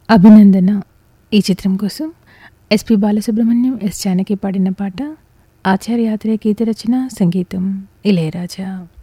అభినందన ఈ చిత్రం కోసం ఎస్పి బాలసుబ్రహ్మణ్యం, ఎస్ జానకి పాడిన పాట. ఆచార్య ఆత్రేయ గీత రచన, సంగీతం ఇళయరాజా.